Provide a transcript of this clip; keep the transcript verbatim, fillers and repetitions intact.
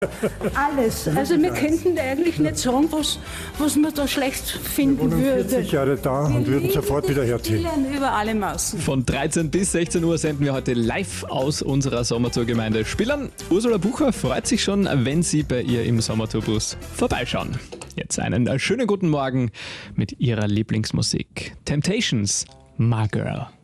Alles. Also wir könnten eigentlich nicht sagen, was, was man da schlecht finden Wir wohnen würde. vierzig Jahre da und Wir würden sofort lieben wieder das herziehen. Stillen über alle Maßen. Von dreizehn bis sechzehn Uhr senden wir heute live aus unserer Sommertourgemeinde Spillern. Ursula Bucher freut sich schon, wenn Sie bei ihr im Sommertourbus vorbeischauen. Jetzt einen schönen guten Morgen mit ihrer Lieblingsmusik. Temptations, My Girl.